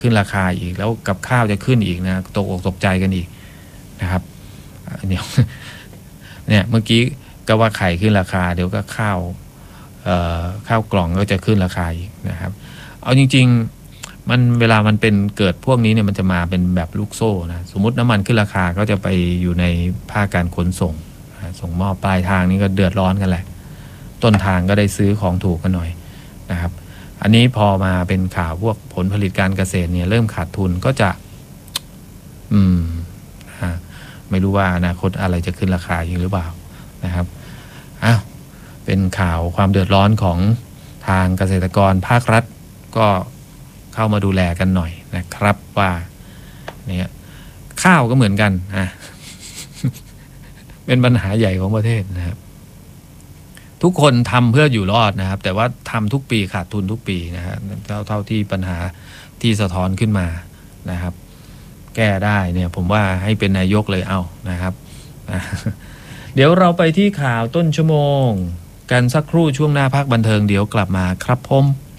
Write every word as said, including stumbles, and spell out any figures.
ขึ้นราคาอีกแล้วกับข้าวจะขึ้นอีกนะตกอกตกใจกันอีกนะครับเนี่ยเนี่ยเมื่อกี้ก็ว่าไข่ขึ้นราคาเดี๋ยวก็ข้าวเอ่อข้าวกล่องก็จะขึ้นราคาอีกนะครับเอาจริงๆมันเวลามันเป็นเกิดพวกนี้เนี่ยมันจะมาเป็นแบบลูกโซ่นะสมมติน้ำมันขึ้นราคาก็จะไปอยู่ในภาคการขนส่งส่งมอบปลายทางนี่ก็เดือดร้อนกันแหละต้นทางก็ได้ซื้อของถูกกันหน่อยนะครับอันนี้พอมาเป็นข่าวพวกผลผลิตการเกษตรเนี่ยเริ่มขาดทุนก็จะอืมไม่รู้ว่าอนาคตอะไรจะขึ้นราคาอยู่หรือเปล่านะครับอ้าวเป็นข่าวความเดือดร้อนของทางเกษตรกรภาครัฐก็เข้ามาดูแลกันหน่อยนะครับว่าเนี่ยข้าวก็เหมือนกันอ่ะ เป็นปัญหาใหญ่ของประเทศนะครับทุกคนทำเพื่ออยู่รอดนะครับแต่ว่าทำทุกปีขาดทุนทุกปีนะฮะเท่าเท่าที่ปัญหาที่สะท้อนขึ้นมานะครับแก้ได้เนี่ยผมว่าให้เป็นนายกเลยเอานะครับเดี๋ยวเราไปที่ข่าวต้นชั่วโมงกันสักครู่ช่วงหน้าพักบันเทิงเดี๋ยวกลับมาครับผม